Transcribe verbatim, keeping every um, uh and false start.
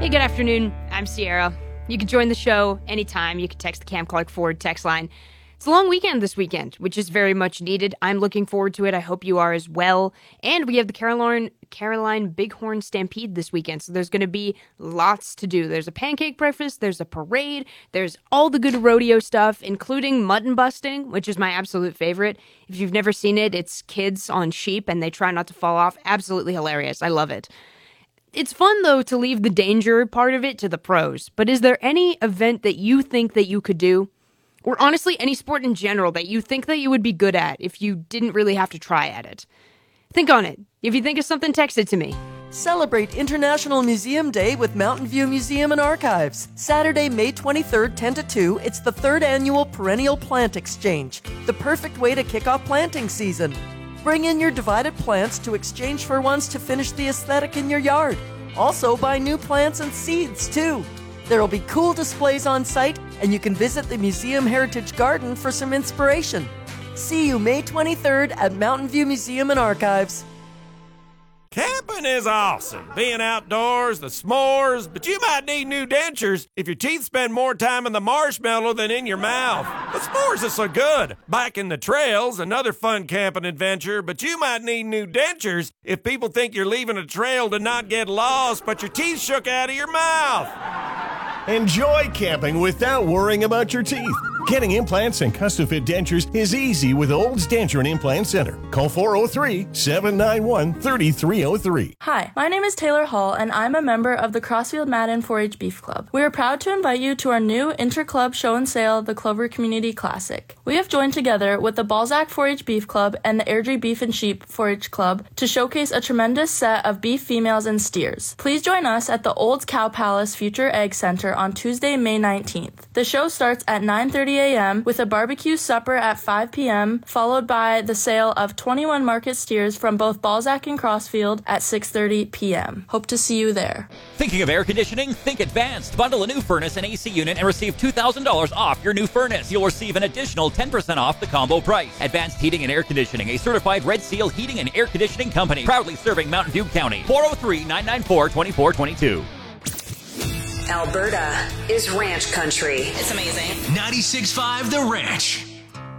Hey, good afternoon. I'm Sierra. You can join the show anytime. You can text the Cam Clark Ford text line. It's a long weekend this weekend, which is very much needed. I'm looking forward to it. I hope you are as well. And we have the Caroline, Caroline Bighorn Stampede this weekend, so there's going to be lots to do. There's a pancake breakfast, there's a parade, there's all the good rodeo stuff, including mutton busting, which is my absolute favorite. If you've never seen it, it's kids on sheep, and they try not to fall off. Absolutely hilarious. I love it. It's fun, though, to leave the danger part of it to the pros. But is there any event that you think that you could do? Or honestly, any sport in general that you think that you would be good at if you didn't really have to try at it? Think on it. If you think of something, text it to me. Celebrate International Museum Day with Mountain View Museum and Archives. Saturday, May twenty-third, ten to two, it's the third annual Perennial Plant Exchange, the perfect way to kick off planting season. Bring in your divided plants to exchange for ones to finish the aesthetic in your yard. Also, buy new plants and seeds, too. There will be cool displays on site, and you can visit the Museum Heritage Garden for some inspiration. See you May twenty-third at Mountain View Museum and Archives. Camping is awesome. Being outdoors, the s'mores, but you might need new dentures if your teeth spend more time in the marshmallow than in your mouth. The s'mores are so good. Biking the trails, another fun camping adventure, but you might need new dentures if people think you're leaving a trail to not get lost, but your teeth shook out of your mouth. Enjoy camping without worrying about your teeth. Getting implants and custom-fit dentures is easy with Olds Denture and Implant Center. Call four oh three, seven nine one, three three oh three. Hi, my name is Taylor Hall, and I'm a member of the Crossfield Madden four H Beef Club. We are proud to invite you to our new inter-club show and sale, the Clover Community Classic. We have joined together with the Balzac four H Beef Club and the Airdrie Beef and Sheep four H Club to showcase a tremendous set of beef females and steers. Please join us at the Olds Cow Palace Future Egg Center on Tuesday, May nineteenth. The show starts at nine thirty a.m. with a barbecue supper at five p.m., followed by the sale of twenty-one market steers from both Balzac and Crossfield at six thirty p.m. Hope to see you there. Thinking of air conditioning? Think Advanced. Bundle a new furnace and A C unit and receive two thousand dollars off your new furnace. You'll receive an additional ten percent off the combo price. Advanced Heating and Air Conditioning, a certified Red Seal heating and air conditioning company, proudly serving Mountain View County. four oh three, nine nine four, two four two two. Alberta is ranch country. It's amazing. ninety-six point five The Ranch.